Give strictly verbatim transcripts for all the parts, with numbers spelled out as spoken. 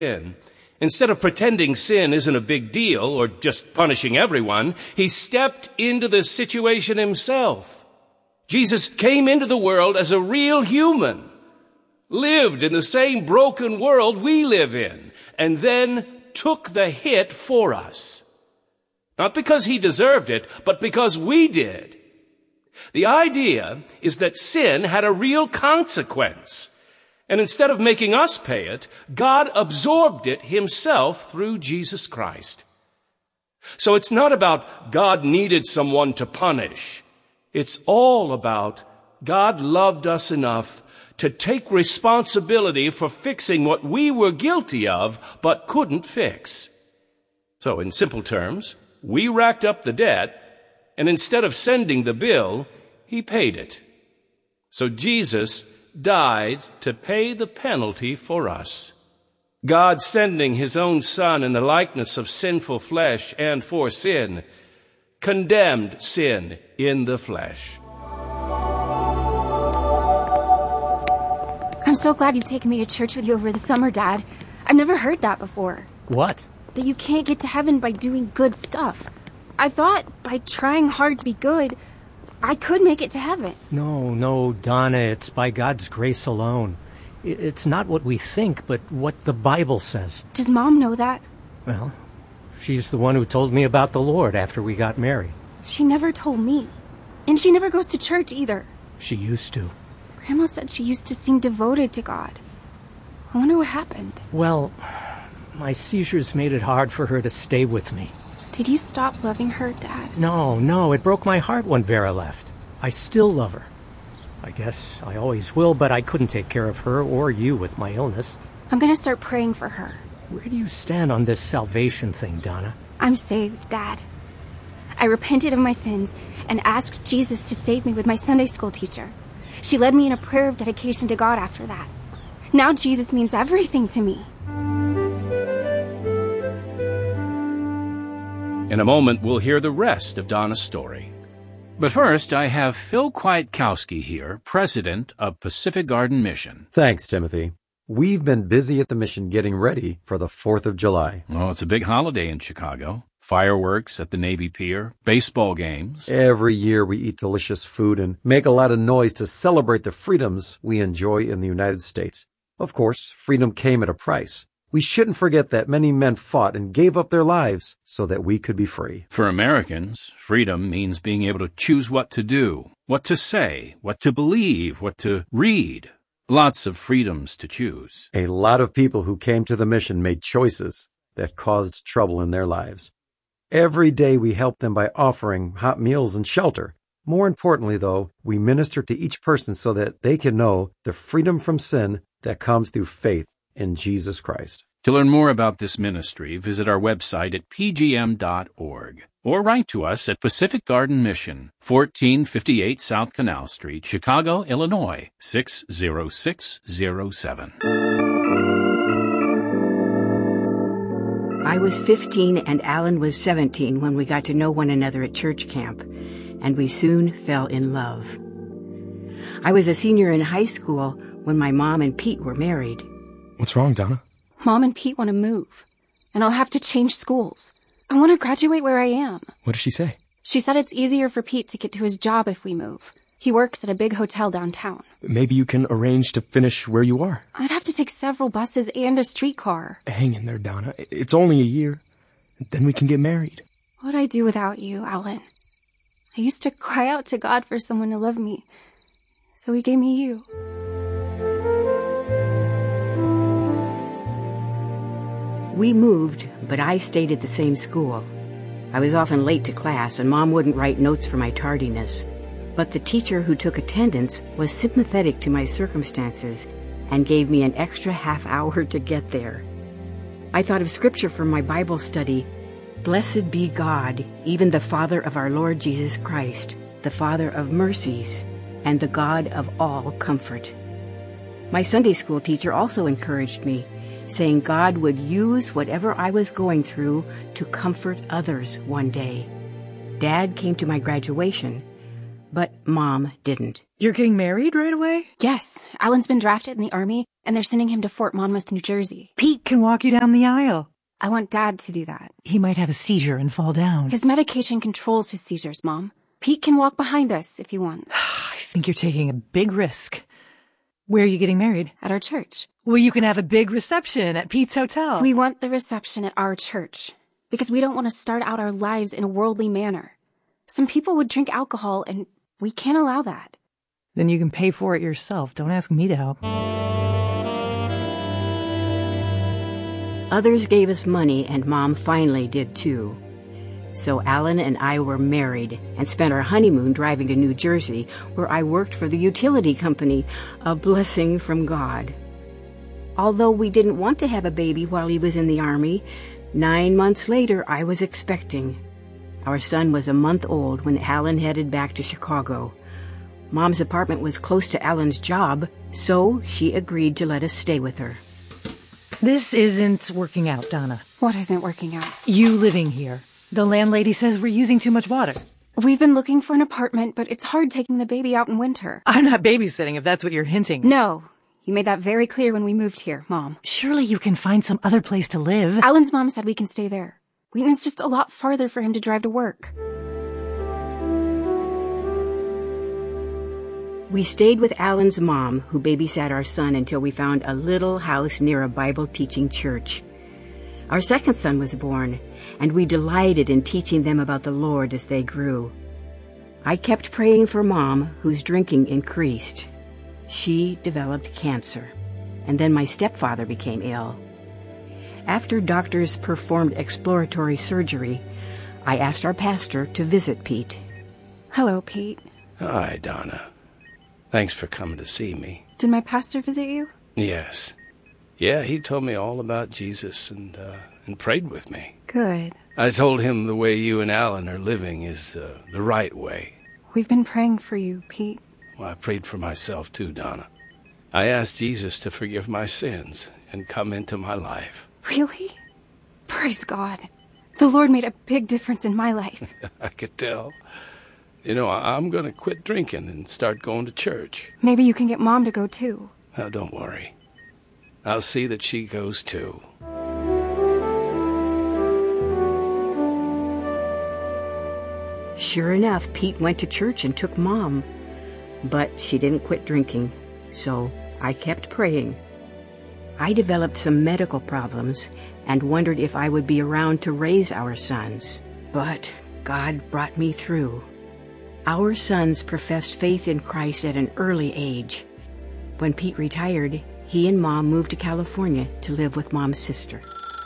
sin. Instead of pretending sin isn't a big deal or just punishing everyone, he stepped into the situation himself. Jesus came into the world as a real human, lived in the same broken world we live in, and then took the hit for us. Not because he deserved it, but because we did. The idea is that sin had a real consequence. And instead of making us pay it, God absorbed it himself through Jesus Christ. So it's not about God needed someone to punish. It's all about God loved us enough to take responsibility for fixing what we were guilty of but couldn't fix. So in simple terms, we racked up the debt, and instead of sending the bill, he paid it. So Jesus died to pay the penalty for us. God sending his own Son in the likeness of sinful flesh and for sin, condemned sin in the flesh. I'm so glad you've taken me to church with you over the summer, Dad. I've never heard that before. What? That you can't get to heaven by doing good stuff. I thought by trying hard to be good, I could make it to heaven. No, no, Donna, it's by God's grace alone. It's not what we think, but what the Bible says. Does Mom know that? Well, she's the one who told me about the Lord after we got married. She never told me. And she never goes to church either. She used to. Grandma said she used to seem devoted to God. I wonder what happened. Well, my seizures made it hard for her to stay with me. Did you stop loving her, Dad? No, no, it broke my heart when Vera left. I still love her. I guess I always will, but I couldn't take care of her or you with my illness. I'm gonna start praying for her. Where do you stand on this salvation thing, Donna? I'm saved, Dad. I repented of my sins and asked Jesus to save me with my Sunday school teacher. She led me in a prayer of dedication to God after that. Now Jesus means everything to me. In a moment, we'll hear the rest of Donna's story. But first, I have Phil Kwiatkowski here, president of Pacific Garden Mission. Thanks, Timothy. We've been busy at the mission getting ready for the fourth of July. Oh, it's a big holiday in Chicago. Fireworks at the Navy Pier, baseball games. Every year we eat delicious food and make a lot of noise to celebrate the freedoms we enjoy in the United States. Of course, freedom came at a price. We shouldn't forget that many men fought and gave up their lives so that we could be free. For Americans, freedom means being able to choose what to do, what to say, what to believe, what to read. Lots of freedoms to choose. A lot of people who came to the mission made choices that caused trouble in their lives. Every day we help them by offering hot meals and shelter. More importantly, though, we minister to each person so that they can know the freedom from sin that comes through faith in Jesus Christ. To learn more about this ministry, visit our website at p g m dot org or write to us at Pacific Garden Mission, fourteen fifty-eight South Canal Street, Chicago, Illinois, six zero six zero seven. I was fifteen and Alan was seventeen when we got to know one another at church camp, and we soon fell in love. I was a senior in high school when my mom and Pete were married. What's wrong, Donna? Mom and Pete want to move, and I'll have to change schools. I want to graduate where I am. What did she say? She said it's easier for Pete to get to his job if we move. He works at a big hotel downtown. Maybe you can arrange to finish where you are. I'd have to take several buses and a streetcar. Hang in there, Donna. It's only a year. Then we can get married. What'd I do without you, Alan? I used to cry out to God for someone to love me, so he gave me you. We moved, but I stayed at the same school. I was often late to class, and Mom wouldn't write notes for my tardiness. But the teacher who took attendance was sympathetic to my circumstances and gave me an extra half hour to get there. I thought of scripture from my Bible study. Blessed be God, even the Father of our Lord Jesus Christ, the Father of mercies, and the God of all comfort. My Sunday school teacher also encouraged me, saying God would use whatever I was going through to comfort others one day. Dad came to my graduation, But Mom didn't. You're getting married right away? Yes, Alan's been drafted in the Army, and they're sending him to Fort Monmouth, New Jersey. Pete can walk you down the aisle. I want Dad to do that. He might have a seizure and fall down. His medication controls his seizures, Mom. Pete can walk behind us if he wants. I think you're taking a big risk. Where are you getting married? At our church. Well, you can have a big reception at Pete's hotel. We want the reception at our church because we don't want to start out our lives in a worldly manner. Some people would drink alcohol, and we can't allow that. Then you can pay for it yourself. Don't ask me to help. Others gave us money, and Mom finally did too. So Alan and I were married and spent our honeymoon driving to New Jersey, where I worked for the utility company, a blessing from God. Although we didn't want to have a baby while he was in the Army, nine months later I was expecting. Our son was a month old when Alan headed back to Chicago. Mom's apartment was close to Alan's job, so she agreed to let us stay with her. This isn't working out, Donna. What isn't working out? You living here. The landlady says we're using too much water. We've been looking for an apartment, but it's hard taking the baby out in winter. I'm not babysitting, if that's what you're hinting. No. You made that very clear when we moved here, Mom. Surely you can find some other place to live. Alan's mom said we can stay there. Wheaton's just a lot farther for him to drive to work. We stayed with Alan's mom, who babysat our son until we found a little house near a Bible-teaching church. Our second son was born, and we delighted in teaching them about the Lord as they grew. I kept praying for Mom, whose drinking increased. She developed cancer, and then my stepfather became ill. After doctors performed exploratory surgery, I asked our pastor to visit Pete. Hello, Pete. Hi, Donna. Thanks for coming to see me. Did my pastor visit you? Yes. Yeah, he told me all about Jesus and uh, and prayed with me. Good. I told him the way you and Alan are living is uh, the right way. We've been praying for you, Pete. Well, I prayed for myself too, Donna. I asked Jesus to forgive my sins and come into my life. Really? Praise God. The Lord made a big difference in my life. I could tell. You know, I'm going to quit drinking and start going to church. Maybe you can get Mom to go too. Now, don't worry. I'll see that she goes too. Sure enough, Pete went to church and took Mom. But she didn't quit drinking, so I kept praying. I developed some medical problems and wondered if I would be around to raise our sons. But God brought me through. Our sons professed faith in Christ at an early age. When Pete retired, he and Mom moved to California to live with Mom's sister.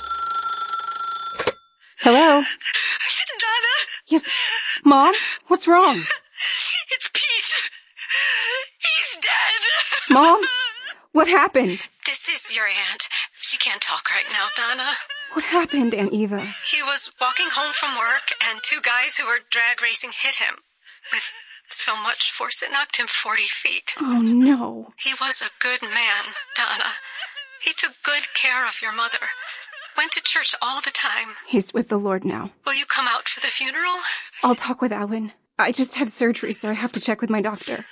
Hello? Donna? Yes. Mom? What's wrong? It's Pete. He's dead. Mom? What happened? This is your aunt. She can't talk right now, Donna. What happened, Aunt Eva? He was walking home from work, and two guys who were drag racing hit him. With so much force it knocked him forty feet. Oh, no. He was a good man, Donna. He took good care of your mother. Went to church all the time. He's with the Lord now. Will you come out for the funeral? I'll talk with Alan. I just had surgery, so I have to check with my doctor.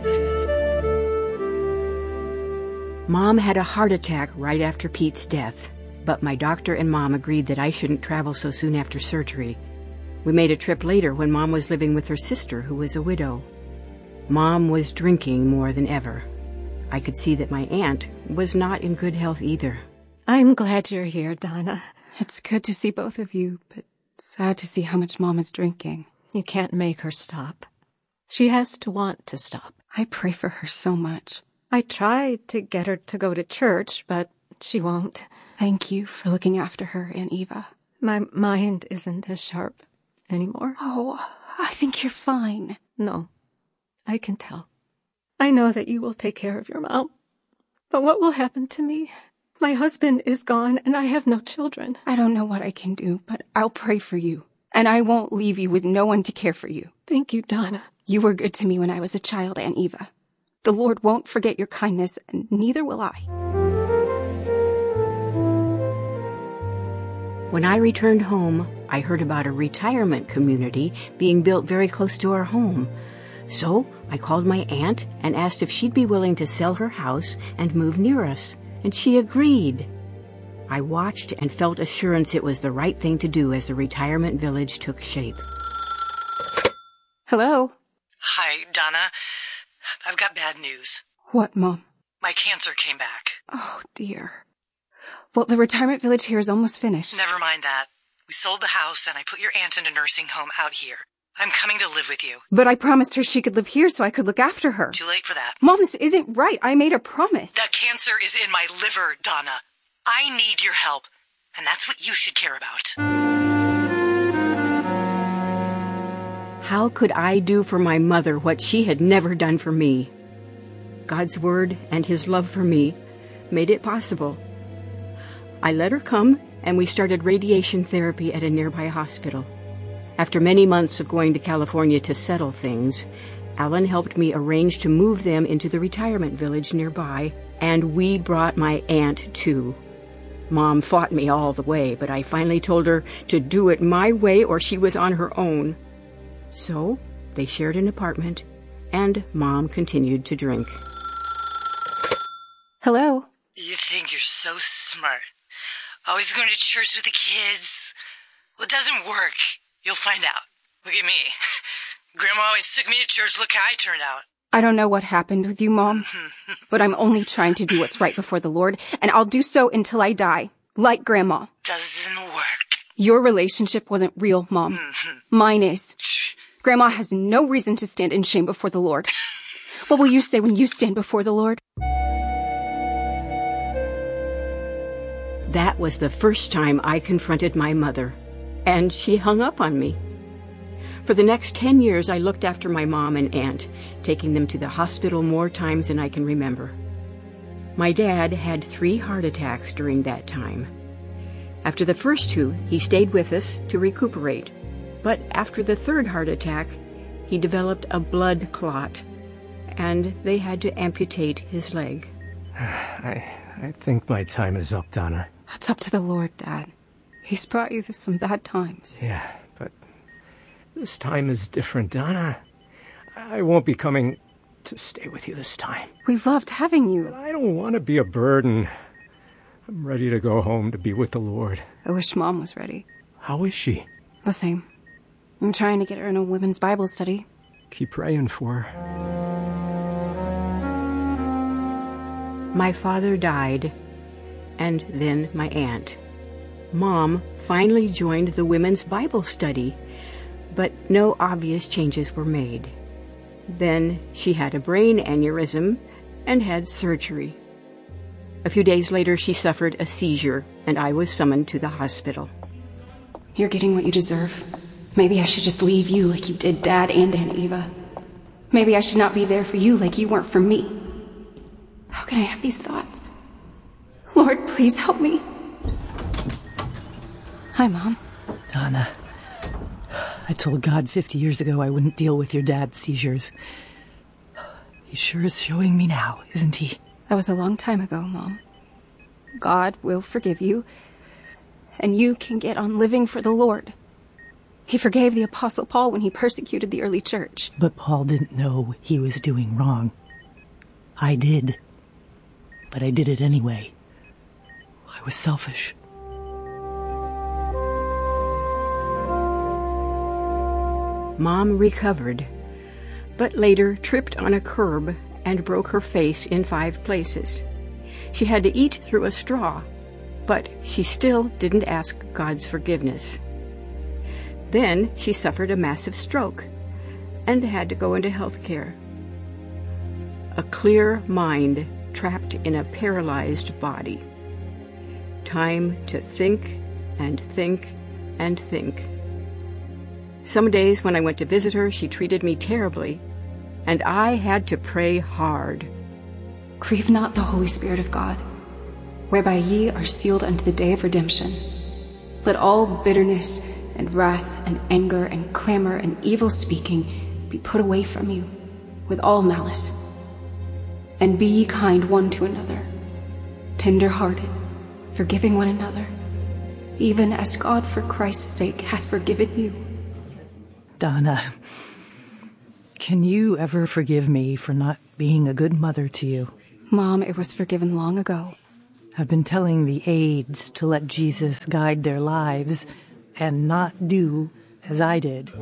Mom had a heart attack right after Pete's death, but my doctor and Mom agreed that I shouldn't travel so soon after surgery. We made a trip later when Mom was living with her sister, who was a widow. Mom was drinking more than ever. I could see that my aunt was not in good health either. I'm glad you're here, Donna. It's good to see both of you, but sad to see how much Mom is drinking. You can't make her stop. She has to want to stop. I pray for her so much. I tried to get her to go to church, but she won't. Thank you for looking after her, Aunt Eva. My mind isn't as sharp anymore. Oh, I think you're fine. No, I can tell. I know that you will take care of your mom. But what will happen to me? My husband is gone, and I have no children. I don't know what I can do, but I'll pray for you. And I won't leave you with no one to care for you. Thank you, Donna. You were good to me when I was a child, Aunt Eva. The Lord won't forget your kindness, and neither will I. When I returned home, I heard about a retirement community being built very close to our home. So I called my aunt and asked if she'd be willing to sell her house and move near us, and she agreed. I watched and felt assurance it was the right thing to do as the retirement village took shape. Hello? Hi, Donna. I've got bad news. What, Mom? My cancer came back. Oh, dear. Well, the retirement village here is almost finished. Never mind that. We sold the house and I put your aunt in a nursing home out here. I'm coming to live with you. But I promised her she could live here so I could look after her. Too late for that. Mom, this isn't right. I made a promise. That cancer is in my liver, Donna. I need your help, and that's what you should care about. How could I do for my mother what she had never done for me? God's word and his love for me made it possible. I let her come, and we started radiation therapy at a nearby hospital. After many months of going to California to settle things, Alan helped me arrange to move them into the retirement village nearby, and we brought my aunt too. Mom fought me all the way, but I finally told her to do it my way or she was on her own. So they shared an apartment, and Mom continued to drink. Hello? You think you're so smart. Always going to church with the kids. Well, it doesn't work. You'll find out. Look at me. Grandma always took me to church. Look how I turned out. I don't know what happened with you, Mom, but I'm only trying to do what's right before the Lord, and I'll do so until I die, like Grandma. Doesn't work. Your relationship wasn't real, Mom. Mine is. Grandma has no reason to stand in shame before the Lord. What will you say when you stand before the Lord? That was the first time I confronted my mother, and she hung up on me. For the next ten years, I looked after my mom and aunt, taking them to the hospital more times than I can remember. My dad had three heart attacks during that time. After the first two, he stayed with us to recuperate. But after the third heart attack, he developed a blood clot, and they had to amputate his leg. I, I think my time is up, Donna. That's up to the Lord, Dad. He's brought you through some bad times. Yeah, but this time is different, Donna. I won't be coming to stay with you this time. We loved having you. But I don't want to be a burden. I'm ready to go home to be with the Lord. I wish Mom was ready. How is she? The same. I'm trying to get her in a women's Bible study. Keep praying for her. My father died, and then my aunt. Mom finally joined the women's Bible study, but no obvious changes were made. Then she had a brain aneurysm and had surgery. A few days later, she suffered a seizure, and I was summoned to the hospital. You're getting what you deserve. Maybe I should just leave you like you did Dad and Aunt Eva. Maybe I should not be there for you like you weren't for me. How can I have these thoughts? Lord, please help me. Hi, Mom. Donna, I told God fifty years ago I wouldn't deal with your dad's seizures. He sure is showing me now, isn't he? That was a long time ago, Mom. God will forgive you, and you can get on living for the Lord. He forgave the Apostle Paul when he persecuted the early church. But Paul didn't know he was doing wrong. I did. But I did it anyway. I was selfish. Mom recovered, but later tripped on a curb and broke her face in five places. She had to eat through a straw, but she still didn't ask God's forgiveness. Then she suffered a massive stroke and had to go into health care. A clear mind trapped in a paralyzed body. Time to think and think and think. Some days when I went to visit her, she treated me terribly, and I had to pray hard. Grieve not the Holy Spirit of God, whereby ye are sealed unto the day of redemption. Let all bitterness and wrath and anger and clamor and evil speaking be put away from you, with all malice. And be ye kind one to another, tender-hearted, forgiving one another, even as God for Christ's sake hath forgiven you. Donna, Can you ever forgive me for not being a good mother to you? Mom, it was forgiven long ago. I've been telling the aides to let Jesus guide their lives and not do as I did.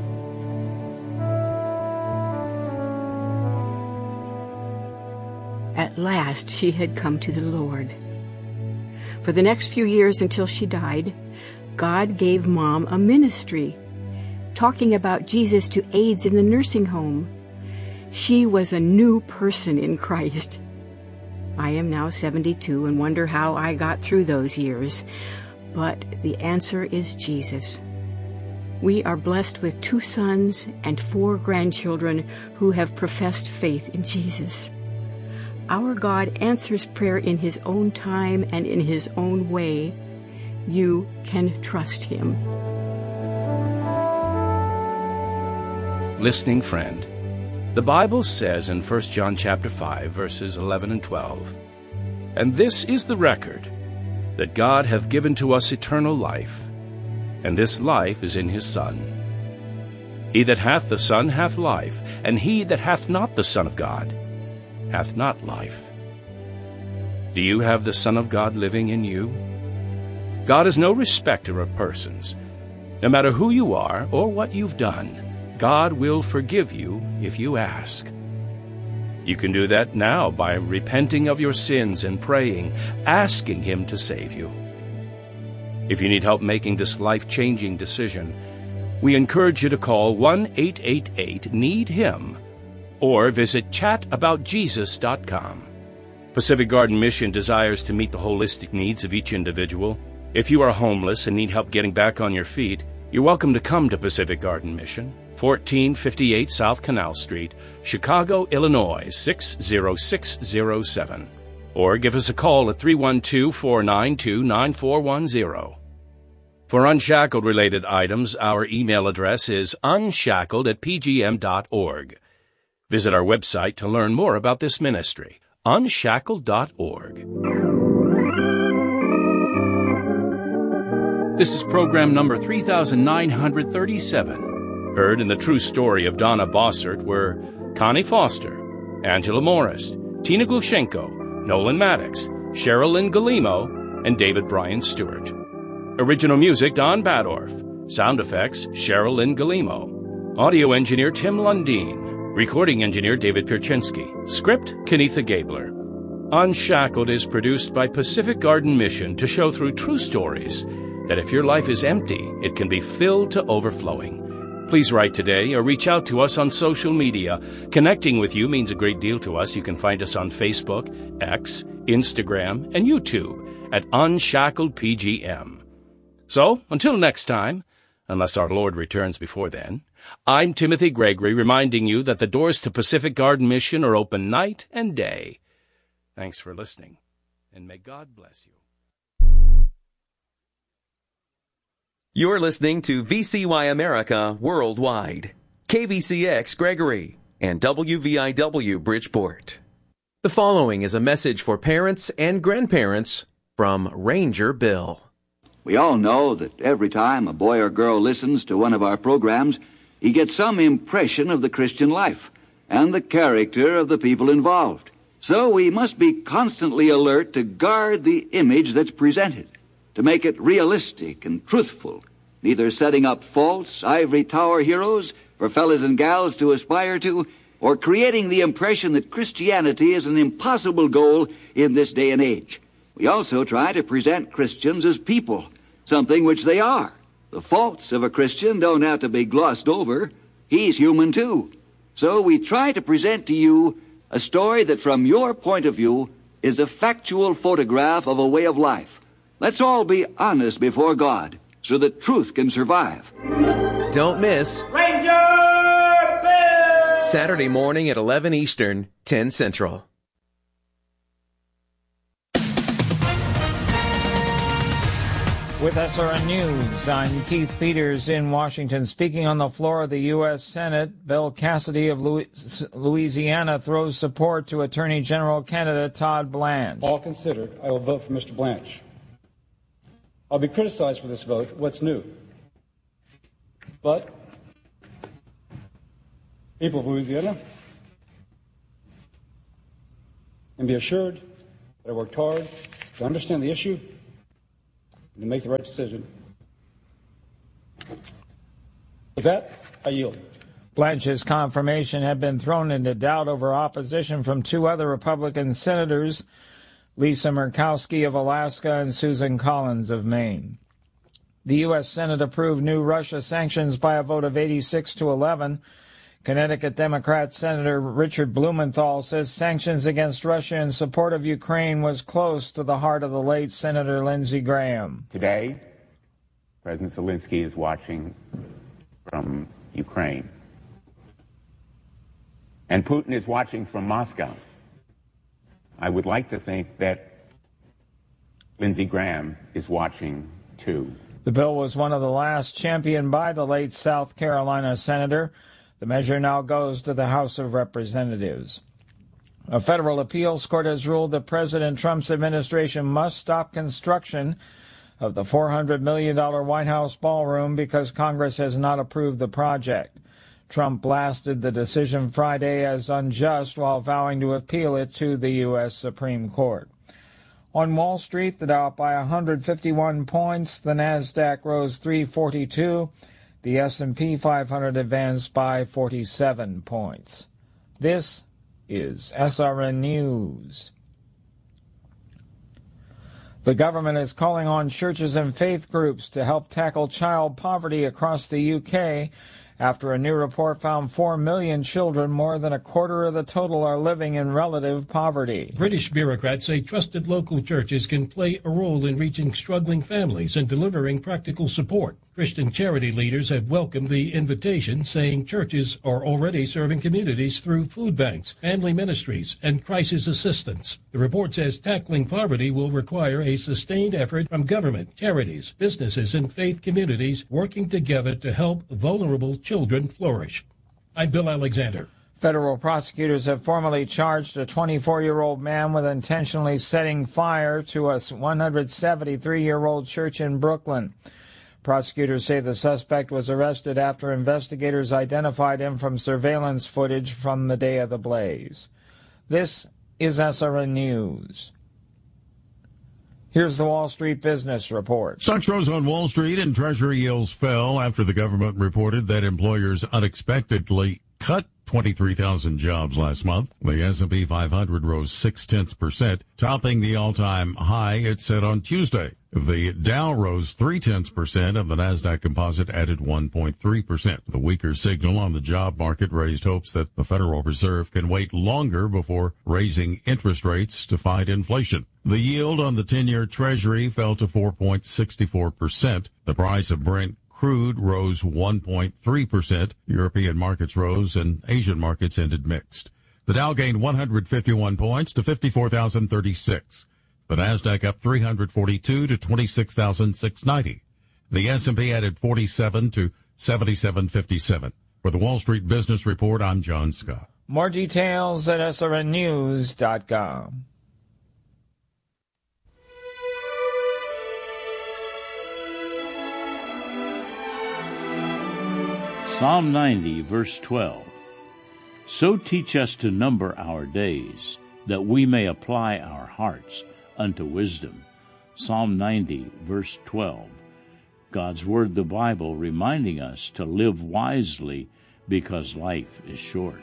At last, she had come to the Lord. For the next few years until she died, God gave Mom a ministry, talking about Jesus to aides in the nursing home. She was a new person in Christ. I am now seventy-two and wonder how I got through those years. But the answer is Jesus. We are blessed with two sons and four grandchildren who have professed faith in Jesus. Our God answers prayer in His own time and in His own way. You can trust Him. Listening friend, the Bible says in First John chapter five, verses eleven and twelve, "And this is the record, that God hath given to us eternal life, and this life is in His Son. He that hath the Son hath life, and he that hath not the Son of God hath not life." Do you have the Son of God living in you? God is no respecter of persons. No matter who you are or what you've done, God will forgive you if you ask. You can do that now by repenting of your sins and praying, asking Him to save you. If you need help making this life-changing decision, we encourage you to call one eight eight eight, need him or visit chat about jesus dot com. Pacific Garden Mission desires to meet the holistic needs of each individual. If you are homeless and need help getting back on your feet, you're welcome to come to Pacific Garden Mission, fourteen fifty-eight South Canal Street, Chicago, Illinois, six zero six zero seven. Or give us a call at three one two, four nine two, nine four one zero. For Unshackled-related items, our email address is unshackled at p g m dot org. Visit our website to learn more about this ministry, unshackled dot org. This is program number three thousand nine hundred thirty-seven. Heard in the true story of Donna Bossert were Connie Foster, Angela Morris, Tina Glushenko, Nolan Maddox, Cheryl Lynn Galimo, and David Bryan Stewart. Original music, Don Badorf. Sound effects, Cheryl Lynn Galimo. Audio engineer, Tim Lundeen. Recording engineer, David Pierczynski. Script, Kenitha Gabler. Unshackled is produced by Pacific Garden Mission to show through true stories that if your life is empty, it can be filled to overflowing. Please write today or reach out to us on social media. Connecting with you means a great deal to us. You can find us on Facebook, X, Instagram, and YouTube at Unshackled P G M. So, until next time, unless our Lord returns before then, I'm Timothy Gregory, reminding you that the doors to Pacific Garden Mission are open night and day. Thanks for listening, and may God bless you. You're listening to V C Y America Worldwide, K V C X Gregory, and W V I W Bridgeport. The following is a message for parents and grandparents from Ranger Bill. We all know that every time a boy or girl listens to one of our programs, he gets some impression of the Christian life and the character of the people involved. So we must be constantly alert to guard the image that's presented, to make it realistic and truthful, neither setting up false ivory tower heroes for fellas and gals to aspire to, or creating the impression that Christianity is an impossible goal in this day and age. We also try to present Christians as people, something which they are. The faults of a Christian don't have to be glossed over. He's human too. So we try to present to you a story that from your point of view is a factual photograph of a way of life. Let's all be honest before God so that truth can survive. Don't miss Ranger Bill! Saturday morning at eleven Eastern, ten Central. With S R N News, I'm Keith Peters in Washington. Speaking on the floor of the U S Senate, Bill Cassidy of Louisiana throws support to Attorney General candidate Todd Blanche. All considered, I will vote for Mister Blanche. I'll be criticized for this vote. What's new? But people of Louisiana, and be assured that I worked hard to understand the issue and to make the right decision. With that, I yield. Blanche's confirmation had been thrown into doubt over opposition from two other Republican senators, Lisa Murkowski of Alaska and Susan Collins of Maine. The U S Senate approved new Russia sanctions by a vote of eighty-six to eleven. Connecticut Democrat Senator Richard Blumenthal says sanctions against Russia in support of Ukraine was close to the heart of the late Senator Lindsey Graham. Today, President Zelensky is watching from Ukraine, and Putin is watching from Moscow. I would like to think that Lindsey Graham is watching too. The bill was one of the last championed by the late South Carolina senator. The measure now goes to the House of Representatives. A federal appeals court has ruled that President Trump's administration must stop construction of the four hundred million dollars White House ballroom because Congress has not approved the project. Trump blasted the decision Friday as unjust while vowing to appeal it to the U S Supreme Court. On Wall Street, the Dow up by one hundred fifty-one points, the Nasdaq rose three forty-two, the S and P five hundred advanced by forty-seven points. This is S R N News. The government is calling on churches and faith groups to help tackle child poverty across the U K after a new report found four million children, more than a quarter of the total, are living in relative poverty. British bureaucrats say trusted local churches can play a role in reaching struggling families and delivering practical support. Christian charity leaders have welcomed the invitation, saying churches are already serving communities through food banks, family ministries, and crisis assistance. The report says tackling poverty will require a sustained effort from government, charities, businesses, and faith communities working together to help vulnerable children flourish. I'm Bill Alexander. Federal prosecutors have formally charged a twenty-four-year-old man with intentionally setting fire to a one hundred seventy-three-year-old church in Brooklyn. Prosecutors say the suspect was arrested after investigators identified him from surveillance footage from the day of the blaze. This is S R N News. Here's the Wall Street Business Report. Stocks rose on Wall Street and Treasury yields fell after the government reported that employers unexpectedly cut twenty-three thousand jobs last month. The S and P five hundred rose six-tenths percent, topping the all-time high it set on Tuesday. The Dow rose three-tenths percent, and the Nasdaq Composite added one point three percent. The weaker signal on the job market raised hopes that the Federal Reserve can wait longer before raising interest rates to fight inflation. The yield on the ten-year Treasury fell to four point six four percent. The price of Brent crude rose one point three percent. European markets rose and Asian markets ended mixed. The Dow gained one hundred fifty-one points to fifty-four thousand thirty-six. The Nasdaq up three hundred forty-two to twenty-six thousand six hundred ninety. The S and P added forty-seven to seventy-seven fifty-seven. For the Wall Street Business Report, I'm John Scott. More details at S R N news dot com. Psalm ninety, verse twelve. So teach us to number our days, that we may apply our hearts unto wisdom. Psalm ninety, verse twelve. God's Word, the Bible, reminding us to live wisely because life is short.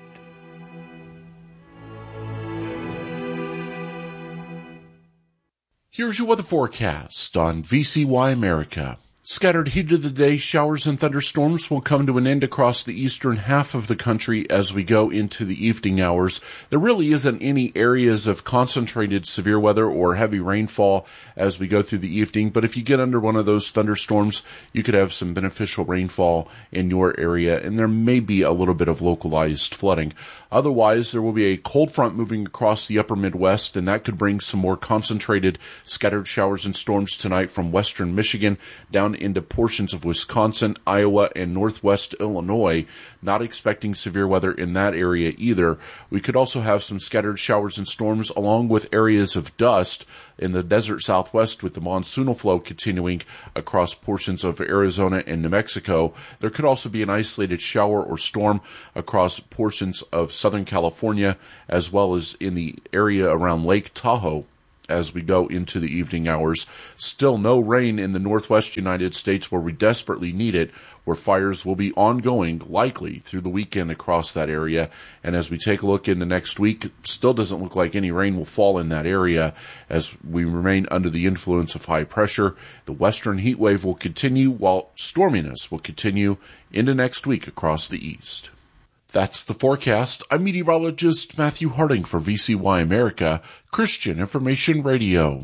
Here's your weather forecast on V C Y America. Scattered heat of the day, showers and thunderstorms will come to an end across the eastern half of the country as we go into the evening hours. There really isn't any areas of concentrated severe weather or heavy rainfall as we go through the evening, but if you get under one of those thunderstorms, you could have some beneficial rainfall in your area, and there may be a little bit of localized flooding. Otherwise, there will be a cold front moving across the upper Midwest, and that could bring some more concentrated scattered showers and storms tonight from western Michigan down into portions of Wisconsin, Iowa, and northwest Illinois. Not expecting severe weather in that area either. We could also have some scattered showers and storms along with areas of dust in the desert southwest, with the monsoonal flow continuing across portions of Arizona and New Mexico. There could also be an isolated shower or storm across portions of Southern California, as well as in the area around Lake Tahoe as we go into the evening hours. Still no rain in the northwest United States, where we desperately need it, where fires will be ongoing likely through the weekend across that area. And as we take a look into next week, it still doesn't look like any rain will fall in that area as we remain under the influence of high pressure. The western heat wave will continue, while storminess will continue into next week across the east. That's the forecast. I'm meteorologist Matthew Harding for V C Y America, Christian Information Radio.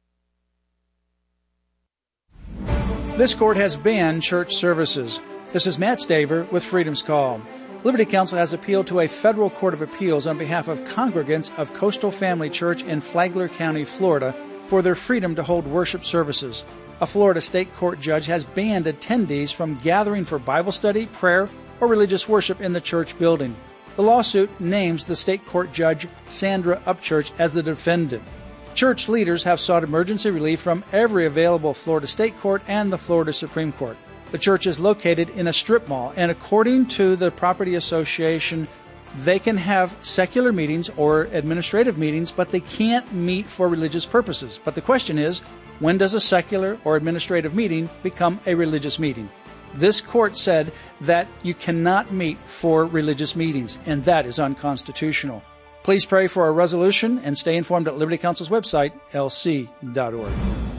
This court has banned church services. This is Matt Staver with Freedom's Call. Liberty Counsel has appealed to a federal court of appeals on behalf of congregants of Coastal Family Church in Flagler County, Florida, for their freedom to hold worship services. A Florida state court judge has banned attendees from gathering for Bible study, prayer, or religious worship in the church building. The lawsuit names the state court judge Sandra Upchurch as the defendant. Church leaders have sought emergency relief from every available Florida state court and the Florida Supreme Court. The church is located in a strip mall, and according to the Property Association, they can have secular meetings or administrative meetings, but they can't meet for religious purposes. But the question is, when does a secular or administrative meeting become a religious meeting? This court said that you cannot meet for religious meetings, and that is unconstitutional. Please pray for a resolution and stay informed at Liberty Counsel's website, L C dot org.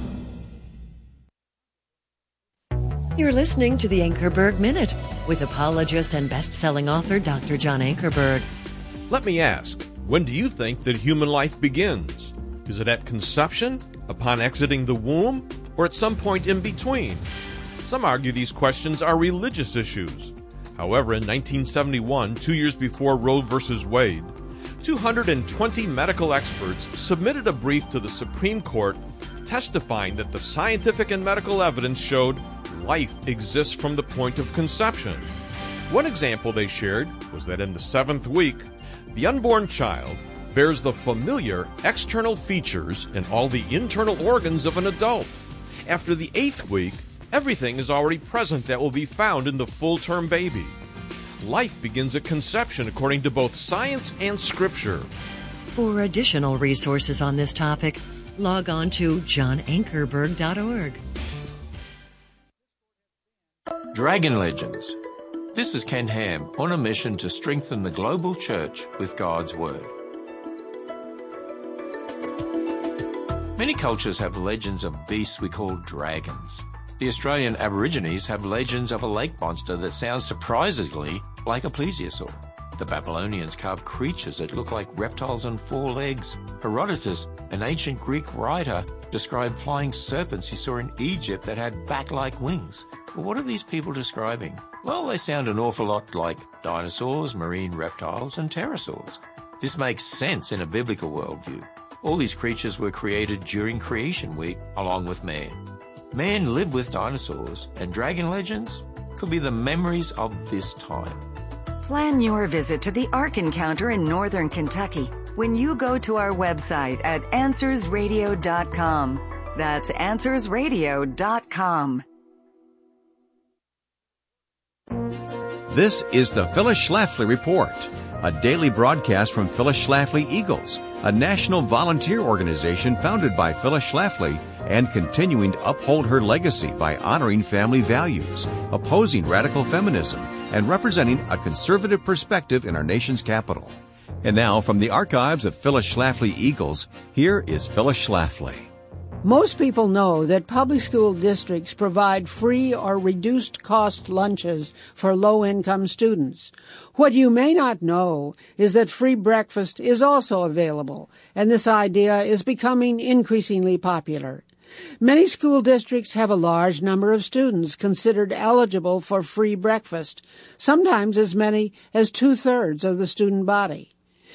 You're listening to the Ankerberg Minute with apologist and best-selling author Doctor John Ankerberg. Let me ask, when do you think that human life begins? Is it at conception, upon exiting the womb, or at some point in between? Some argue these questions are religious issues. However, in nineteen seventy-one, two years before Roe versus Wade, two hundred twenty medical experts submitted a brief to the Supreme Court testifying that the scientific and medical evidence showed life exists from the point of conception. One example they shared was that in the seventh week, the unborn child bears the familiar external features and all the internal organs of an adult. After the eighth week, everything is already present that will be found in the full-term baby. Life begins at conception according to both science and Scripture. For additional resources on this topic, log on to john ankerberg dot org. Dragon Legends. This is Ken Ham on a mission to strengthen the global church with God's Word. Many cultures have legends of beasts we call dragons. The Australian Aborigines have legends of a lake monster that sounds surprisingly like a plesiosaur. The Babylonians carved creatures that look like reptiles on four legs. Herodotus, an ancient Greek writer, described flying serpents he saw in Egypt that had bat-like wings. But what are these people describing? Well, they sound an awful lot like dinosaurs, marine reptiles, and pterosaurs. This makes sense in a biblical worldview. All these creatures were created during Creation Week, along with man. Man lived with dinosaurs, and dragon legends could be the memories of this time. Plan your visit to the Ark Encounter in northern Kentucky when you go to our website at answers radio dot com. That's answers radio dot com. This is the Phyllis Schlafly Report, a daily broadcast from Phyllis Schlafly Eagles, a national volunteer organization founded by Phyllis Schlafly and continuing to uphold her legacy by honoring family values, opposing radical feminism, and representing a conservative perspective in our nation's capital. And now, from the archives of Phyllis Schlafly Eagles, here is Phyllis Schlafly. Most people know that public school districts provide free or reduced cost lunches for low-income students. What you may not know is that free breakfast is also available, and this idea is becoming increasingly popular. Many school districts have a large number of students considered eligible for free breakfast, sometimes as many as two-thirds of the student body.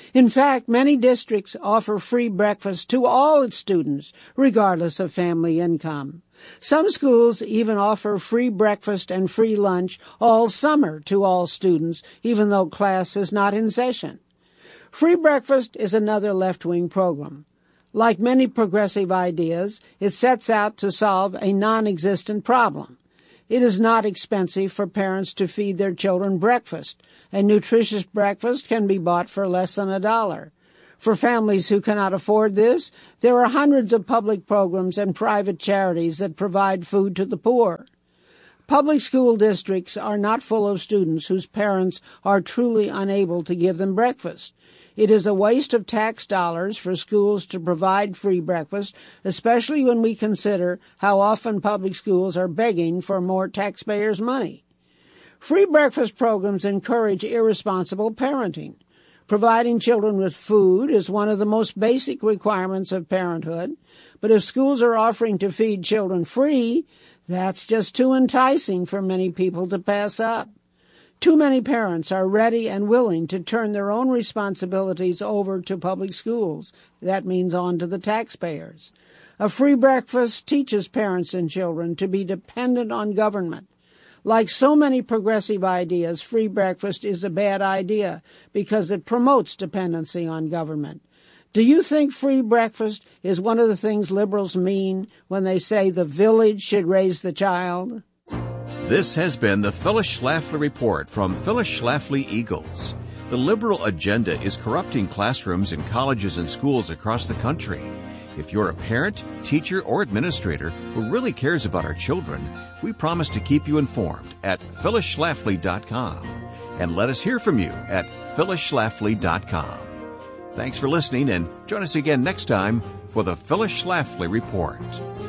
In fact, many districts offer free breakfast to all its students, regardless of family income. Some schools even offer free breakfast and free lunch all summer to all students, even though class is not in session. Free breakfast is another left-wing program. Like many progressive ideas, it sets out to solve a non-existent problem. It is not expensive for parents to feed their children breakfast. A nutritious breakfast can be bought for less than a dollar. For families who cannot afford this, there are hundreds of public programs and private charities that provide food to the poor. Public school districts are not full of students whose parents are truly unable to give them breakfast. It is a waste of tax dollars for schools to provide free breakfast, especially when we consider how often public schools are begging for more taxpayers' money. Free breakfast programs encourage irresponsible parenting. Providing children with food is one of the most basic requirements of parenthood, but if schools are offering to feed children free, that's just too enticing for many people to pass up. Too many parents are ready and willing to turn their own responsibilities over to public schools. That means on to the taxpayers. A free breakfast teaches parents and children to be dependent on government. Like so many progressive ideas, free breakfast is a bad idea because it promotes dependency on government. Do you think free breakfast is one of the things liberals mean when they say the village should raise the child? This has been the Phyllis Schlafly Report from Phyllis Schlafly Eagles. The liberal agenda is corrupting classrooms in colleges and schools across the country. If you're a parent, teacher, or administrator who really cares about our children, we promise to keep you informed at phyllis schlafly dot com. And let us hear from you at phyllis schlafly dot com. Thanks for listening, and join us again next time for the Phyllis Schlafly Report.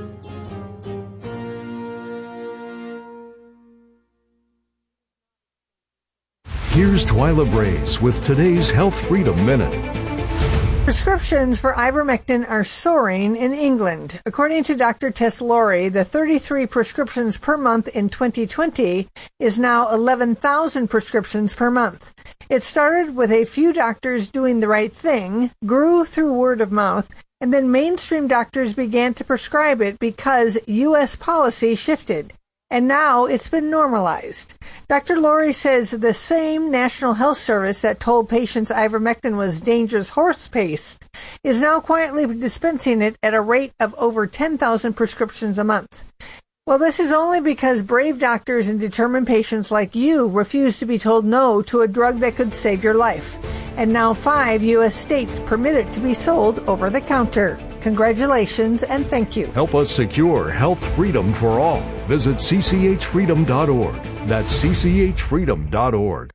Here's Twyla Brace with today's Health Freedom Minute. Prescriptions for ivermectin are soaring in England. According to Doctor Tess Laurie, the thirty-three prescriptions per month in twenty twenty is now eleven thousand prescriptions per month. It started with a few doctors doing the right thing, grew through word of mouth, and then mainstream doctors began to prescribe it because U S policy shifted. And now it's been normalized. Doctor Laurie says the same National Health Service that told patients ivermectin was dangerous horse paste is now quietly dispensing it at a rate of over ten thousand prescriptions a month. Well, this is only because brave doctors and determined patients like you refuse to be told no to a drug that could save your life. And now five U S states permit it to be sold over the counter. Congratulations and thank you. Help us secure health freedom for all. Visit c c h freedom dot org. That's c c h freedom dot org.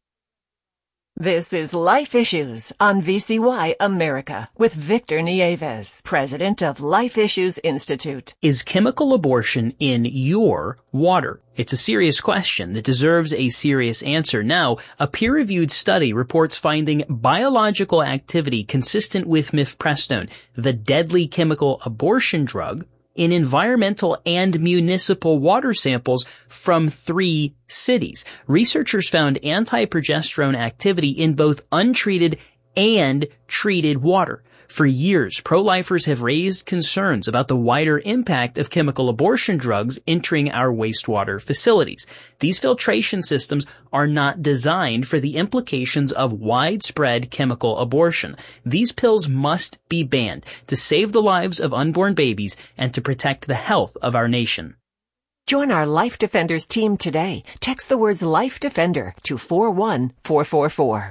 This is Life Issues on V C Y America with Victor Nieves, president of Life Issues Institute. Is chemical abortion in your water? It's a serious question that deserves a serious answer. Now, a peer-reviewed study reports finding biological activity consistent with mifepristone, the deadly chemical abortion drug, in environmental and municipal water samples from three cities. Researchers found anti-progesterone activity in both untreated and treated water. For years, pro-lifers have raised concerns about the wider impact of chemical abortion drugs entering our wastewater facilities. These filtration systems are not designed for the implications of widespread chemical abortion. These pills must be banned to save the lives of unborn babies and to protect the health of our nation. Join our Life Defenders team today. Text the words Life Defender to four one four four four.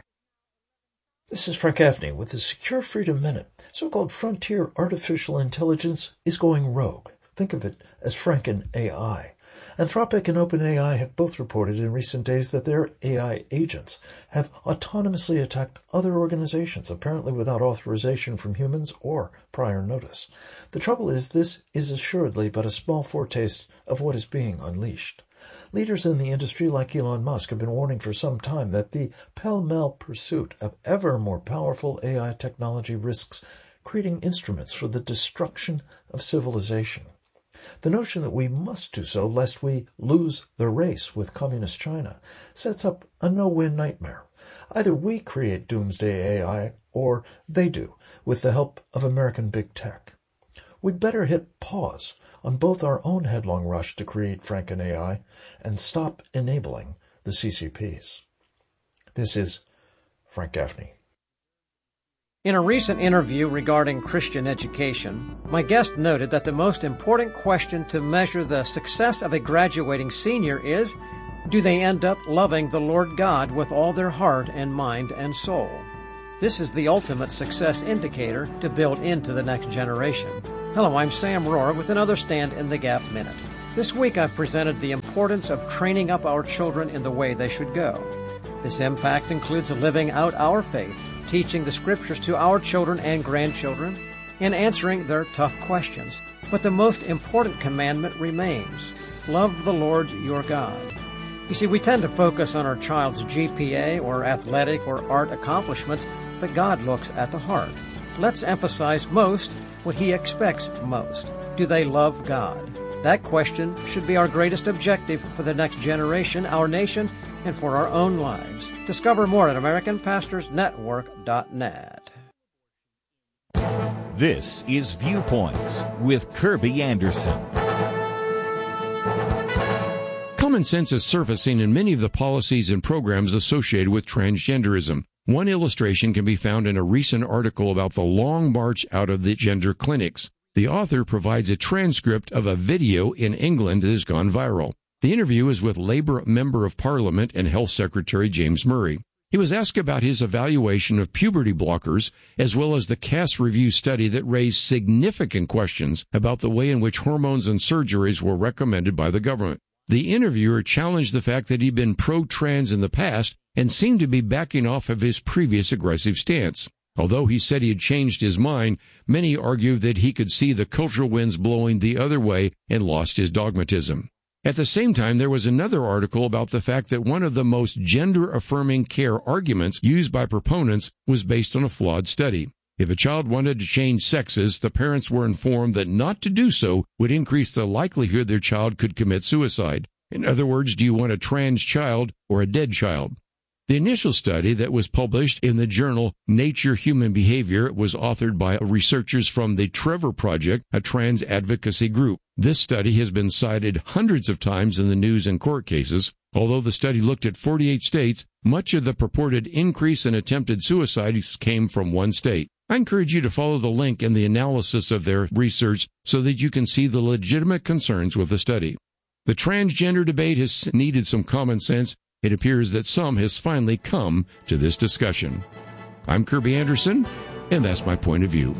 This is Frank Gaffney with the Secure Freedom Minute. So-called frontier artificial intelligence is going rogue. Think of it as Franken A I. Anthropic and OpenAI have both reported in recent days that their A I agents have autonomously attacked other organizations, apparently without authorization from humans or prior notice. The trouble is, this is assuredly but a small foretaste of what is being unleashed. Leaders in the industry like Elon Musk have been warning for some time that the pell-mell pursuit of ever more powerful A I technology risks creating instruments for the destruction of civilization. The notion that we must do so lest we lose the race with communist China sets up a no-win nightmare. Either we create doomsday A I or they do, with the help of American big tech. We'd better hit pause on both our own headlong rush to create Franken A I and stop enabling the C C Ps. This is Frank Gaffney. In a recent interview regarding Christian education, my guest noted that the most important question to measure the success of a graduating senior is, do they end up loving the Lord God with all their heart and mind and soul? This is the ultimate success indicator to build into the next generation. Hello, I'm Sam Rohrer with another Stand in the Gap Minute. This week I've presented the importance of training up our children in the way they should go. This impact includes living out our faith, teaching the Scriptures to our children and grandchildren, and answering their tough questions. But the most important commandment remains: love the Lord your God. You see, we tend to focus on our child's G P A or athletic or art accomplishments, but God looks at the heart. Let's emphasize most what He expects most. Do they love God? That question should be our greatest objective for the next generation, our nation, and for our own lives. Discover more at American Pastors Network dot net. This is Viewpoints with Kirby Anderson. Common sense is surfacing in many of the policies and programs associated with transgenderism. One illustration can be found in a recent article about the long march out of the gender clinics. The author provides a transcript of a video in England that has gone viral. The interview is with Labour Member of Parliament and Health Secretary James Murray. He was asked about his evaluation of puberty blockers, as well as the Cass Review study that raised significant questions about the way in which hormones and surgeries were recommended by the government. The interviewer challenged the fact that he'd been pro-trans in the past and seemed to be backing off of his previous aggressive stance. Although he said he had changed his mind, many argued that he could see the cultural winds blowing the other way and lost his dogmatism. At the same time, there was another article about the fact that one of the most gender-affirming care arguments used by proponents was based on a flawed study. If a child wanted to change sexes, the parents were informed that not to do so would increase the likelihood their child could commit suicide. In other words, do you want a trans child or a dead child? The initial study that was published in the journal Nature Human Behavior was authored by researchers from the Trevor Project, a trans advocacy group. This study has been cited hundreds of times in the news and court cases. Although the study looked at forty-eight states, much of the purported increase in attempted suicides came from one state. I encourage you to follow the link in the analysis of their research so that you can see the legitimate concerns with the study. The transgender debate has needed some common sense. It appears that some has finally come to this discussion. I'm Kirby Anderson, and that's my point of view.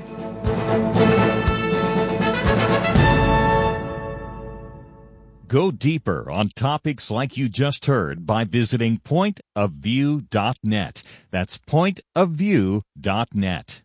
Go deeper on topics like you just heard by visiting point of view dot net. That's point of view dot net.